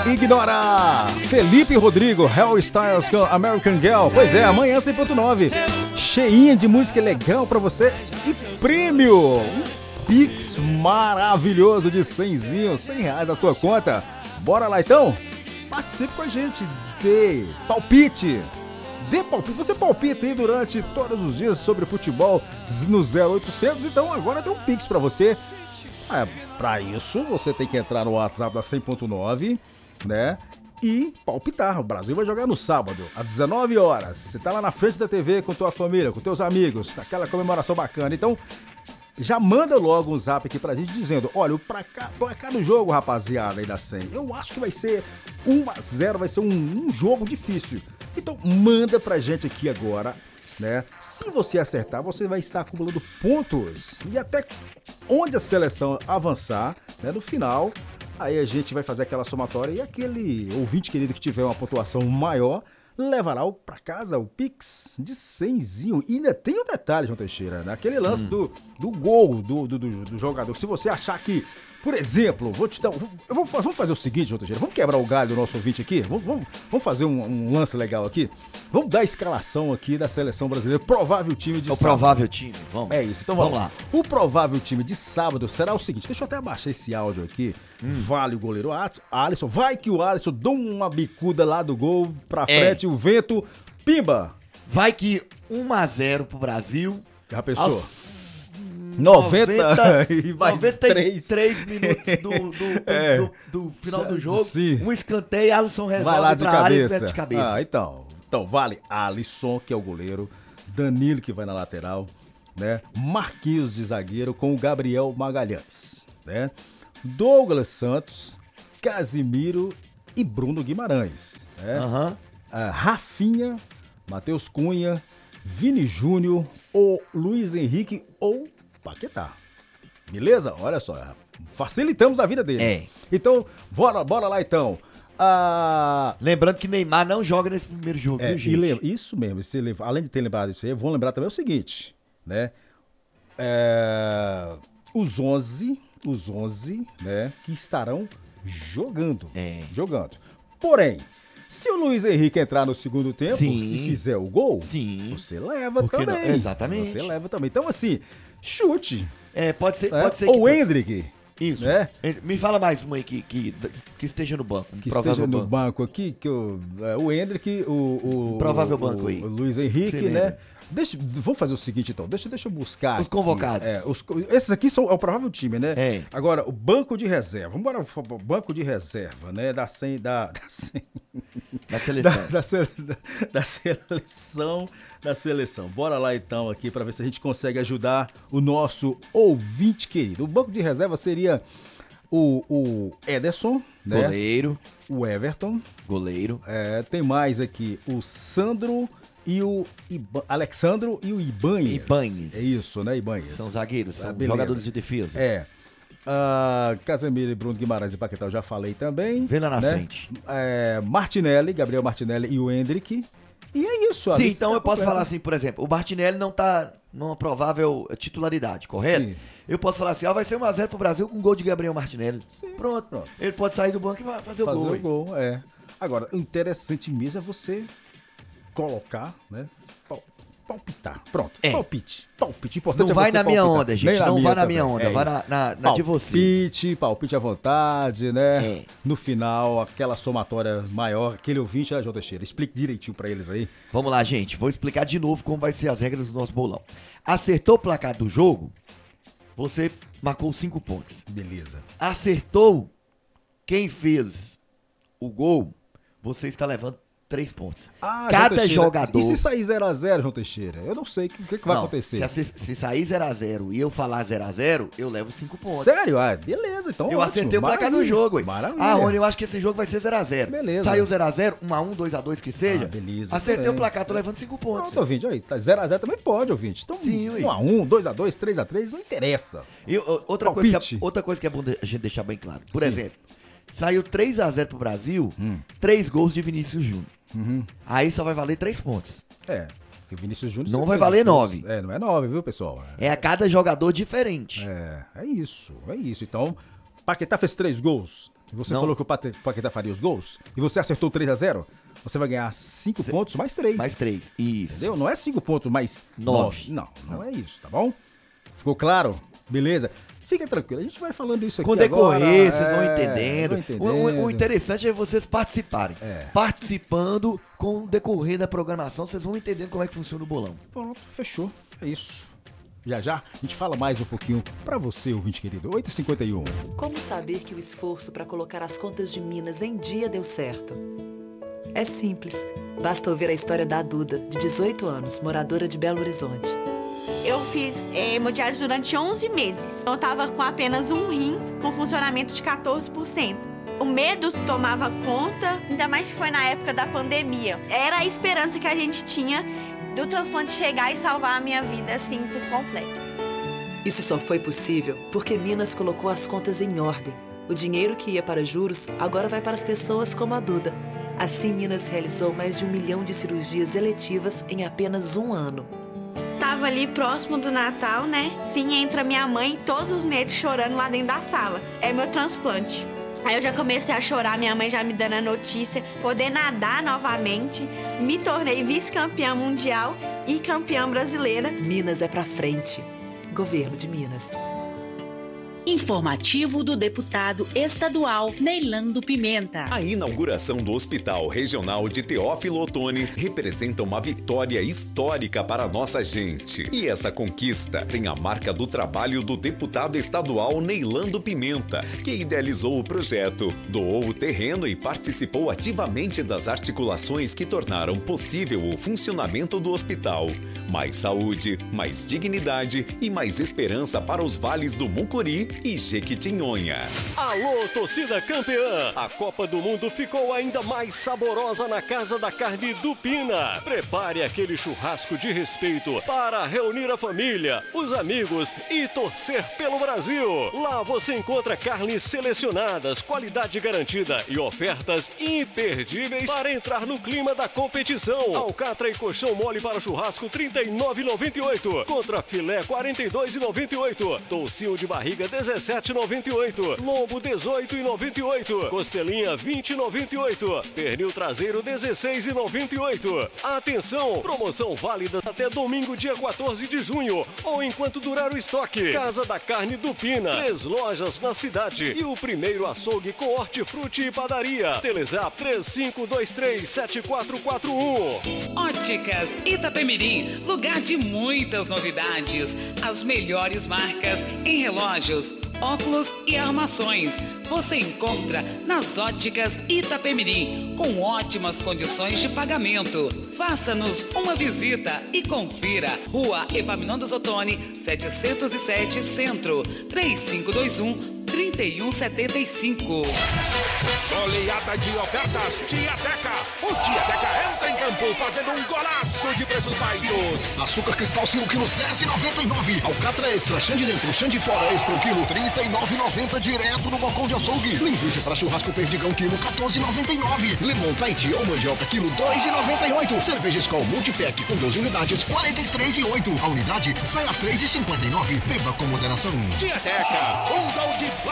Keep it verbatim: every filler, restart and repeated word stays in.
Ignora! Felipe Rodrigo, Harry Styles com American Girl. Pois é, amanhã cem ponto nove. Cheinha de música legal pra você e prêmio. Um Pix maravilhoso de cenzinho, cem reais na tua conta. Bora lá então? Participe com a gente. Dê palpite. Dê palpite. Você palpita aí durante todos os dias sobre futebol no zero oitocentos. Então agora tem um Pix pra você. É, pra isso, você tem que entrar no WhatsApp da cem ponto nove, né? E palpitar. O Brasil vai jogar no sábado, às dezenove horas. Você tá lá na frente da T V com tua família, com teus amigos, aquela comemoração bacana. Então, já manda logo um zap aqui pra gente dizendo: olha, o placar, placar do jogo, rapaziada, aí da cem. Eu acho que vai ser um a zero, vai ser um, um jogo difícil. Então, manda pra gente aqui agora, né? Se você acertar, você vai estar acumulando pontos. E até onde a seleção avançar, né, no final, aí a gente vai fazer aquela somatória e aquele ouvinte querido que tiver uma pontuação maior levará para casa o Pix de cenzinho. E ainda tem um detalhe, João Teixeira, naquele lance hum. do, do gol do, do, do, do jogador. Se você achar que, por exemplo, vou te dar, eu vou, vamos fazer o seguinte, João Teixeira, vamos quebrar o galho do nosso ouvinte aqui? Vamos, vamos, vamos fazer um, um lance legal aqui? Vamos dar a escalação aqui da seleção brasileira, provável time de o sábado. O provável time, vamos. É isso, então vamos, vamos lá. O provável time de sábado será o seguinte, deixa eu até abaixar esse áudio aqui. Hum. Vale o goleiro Alisson, vai que o Alisson dá uma bicuda lá do gol pra frente, é. O vento, pimba! Vai que um a zero pro Brasil. Já pensou? Aos... noventa e mais noventa e três minutos do, do, é. do, do, do final do jogo. Sim. Um escanteio, Alisson resolve vai lá de pra cabeça. área e de cabeça. Ah, então. Então, vale Alisson, que é o goleiro, Danilo, que vai na lateral, né? Marquinhos de zagueiro com o Gabriel Magalhães, né? Douglas Santos, Casimiro e Bruno Guimarães, né? Uhum. Ah, Rafinha, Matheus Cunha, Vini Júnior, ou Luiz Henrique ou Paquetá. Beleza? Olha só, facilitamos a vida deles. É. Então, bora, bora lá então. Ah, lembrando que Neymar não joga nesse primeiro jogo, é, viu, gente? E lembra, isso mesmo, se, além de ter lembrado isso aí, vou lembrar também o seguinte, né? É, os onze, os onze, né, que estarão jogando, é. jogando. Porém, se o Luiz Henrique entrar no segundo tempo Sim. e fizer o gol, Sim. você leva Porque também. Não? Exatamente. Você leva também. Então, assim, chute. É, pode ser, é? pode ser. Ou o que... Hendrick. Isso. Né? Me fala mais uma aí que, que, que esteja no banco. Um que esteja no banco, banco aqui, que o, é, o Hendrick, o, o, um provável o, banco aí. O Luiz Henrique, né? Deixa, vamos fazer o seguinte então, deixa, deixa eu buscar. Os convocados. É, os, esses aqui são é o provável time, né? É. Agora, o banco de reserva. Vamos embora, o banco de reserva, né? Da, cem, da, da, cem, da seleção. Da, da, da seleção. Da seleção. Bora lá então aqui para ver se a gente consegue ajudar o nosso ouvinte querido. O banco de reserva seria o, o Ederson, né? Goleiro. O Everton. Goleiro. É, tem mais aqui o Sandro e o Iba, Alexandro e o Ibanez. Ibanez. É isso, né, Ibanez? São zagueiros, são ah, jogadores de defesa. É. Uh, Casemiro e Bruno Guimarães e Paquetá, eu já falei também. Vem lá na né? frente. É, Martinelli, Gabriel Martinelli e o Hendrick. E é isso. Sim, então tá eu posso falar assim, por exemplo, o Martinelli não tá numa provável titularidade, correto? Sim. Eu posso falar assim, ó, vai ser um a zero pro Brasil com um gol de Gabriel Martinelli. Sim. Pronto. Pronto. Ele pode sair do banco e vai fazer, fazer o gol. Fazer o gol, é. Agora, o interessante mesmo é você colocar, né? Palpitar. Pronto. É. Palpite. Palpite. Importante não vai é você na minha palpitar. onda, gente. Nem não vai na também. minha onda. É vai na, na, na de vocês. Palpite, palpite à vontade, né? É. No final, aquela somatória maior, aquele ouvinte, né, João Teixeira? Explique direitinho pra eles aí. Vamos lá, gente. Vou explicar de novo como vai ser as regras do nosso bolão. Acertou o placar do jogo, você marcou cinco pontos. Beleza. Acertou quem fez o gol, você está levando três pontos. Ah, cada jogador... E se sair zero a zero, João Teixeira? Eu não sei o que, que, que vai não, acontecer. Se, se sair zero a zero e eu falar zero a zero, eu levo cinco pontos. Sério? Ah, beleza, então eu ótimo. acertei o placar do jogo, ué. Maravilha. Ah, Rony, eu acho que esse jogo vai ser zero a zero. Beleza. Saiu zero a zero, um a um, dois a dois que seja. Ah, beleza. Acertei também. o placar, tô levando cinco pontos. Pronto, ouvinte, aí, tá zero a zero também pode, ouvinte. Então, sim, um a um, dois a dois, três a três, não interessa. E outra coisa, que é, outra coisa que é bom a gente deixar bem claro. Por sim. exemplo, saiu três a zero pro Brasil, hum. três gols de Vinícius Júnior. Uhum. Aí só vai valer três pontos. É, porque o Vinícius Júnior... Não vai valer nove. É, não é nove, viu, pessoal? É a cada jogador diferente. É, é isso, é isso. Então, Paquetá fez três gols. você Não. falou que o Pate- Paquetá faria os gols, e você acertou três a zero, você vai ganhar cinco pontos mais três. Mais três, isso. Entendeu? Não é cinco pontos mais Nove. nove. Não, não é isso, tá bom? Ficou claro? Beleza. Fica tranquilo, a gente vai falando isso aqui Com decorrer, agora. vocês vão É, entendendo. vão O, entendendo. o- o interessante é vocês participarem. É. Participando, com o decorrer da programação, vocês vão entendendo como é que funciona o bolão. Pronto, fechou. É isso. Já já a gente fala mais um pouquinho pra você, ouvinte querido. oito e cinquenta e um. Como saber que o esforço para colocar as contas de Minas em dia deu certo? É simples. Basta ouvir a história da Duda, de dezoito anos, moradora de Belo Horizonte. Eu fiz é, hemodiálise durante onze meses. Eu tava com apenas um rim, com funcionamento de quatorze por cento. O medo tomava conta, ainda mais que foi na época da pandemia. Era a esperança que a gente tinha do transplante chegar e salvar a minha vida, assim, por completo. Isso só foi possível porque Minas colocou as contas em ordem. O dinheiro que ia para juros agora vai para as pessoas como a Duda. Assim, Minas realizou mais de um milhão de cirurgias eletivas em apenas um ano. Tava ali próximo do Natal, né? Sim, entra minha mãe todos os meses chorando lá dentro da sala. É meu transplante. Aí eu já comecei a chorar, minha mãe já me dando a notícia, poder nadar novamente. Me tornei vice-campeã mundial e campeã brasileira. Minas é pra frente. Governo de Minas. Informativo do deputado estadual Neilando Pimenta. A inauguração do Hospital Regional de Teófilo Otoni representa uma vitória histórica para a nossa gente. E essa conquista tem a marca do trabalho do deputado estadual Neilando Pimenta, que idealizou o projeto, doou o terreno e participou ativamente das articulações que tornaram possível o funcionamento do hospital. Mais saúde, mais dignidade e mais esperança para os vales do Mucuri e Jequitinhonha. Alô, torcida campeã! A Copa do Mundo ficou ainda mais saborosa na Casa da Carne do Pina. Prepare aquele churrasco de respeito para reunir a família, os amigos e torcer pelo Brasil. Lá você encontra carnes selecionadas, qualidade garantida e ofertas imperdíveis para entrar no clima da competição. Alcatra e colchão mole para churrasco trinta e nove reais e noventa e oito centavos. Contra filé quarenta e dois reais e noventa e oito centavos. Toucinho de barriga dezessete reais e noventa e oito centavos. Lombo dezoito reais e noventa e oito centavos. Costelinha vinte reais e noventa e oito centavos. Pernil traseiro dezesseis reais e noventa e oito centavos. Atenção, promoção válida até domingo dia quatorze de junho ou enquanto durar o estoque. Casa da Carne do Pina. Três lojas na cidade e o primeiro açougue com hortifruti e padaria. Telezap três cinco dois três sete quatro quatro um. Óticas Itapemirim, lugar de muitas novidades. As melhores marcas em relógios, óculos e armações. Você encontra nas Óticas Itapemirim, com ótimas condições de pagamento. Faça-nos uma visita e confira. Rua Epaminondas Ottoni, setecentos e sete, Centro, três cinco dois um, três um sete cinco. Oleada de ofertas Tiateca. O Tiateca entra em campo fazendo um golaço de preços baixos. Açúcar cristal cinco quilos, dez reais e noventa e nove centavos. Alcatra extra, chã de dentro, chã de fora extra, o quilo trinta e nove reais e noventa centavos direto no balcão de açougue. Linguiça para churrasco perdigão, quilo quatorze reais e noventa e nove centavos. Limão Tahiti ou mandioca, quilo dois reais e noventa e oito centavos. Cerveja Skol Multipack com doze unidades, quarenta e três reais e oito centavos. A unidade sai a três reais e cinquenta e nove centavos. Beba com moderação. Tiateca, um gol de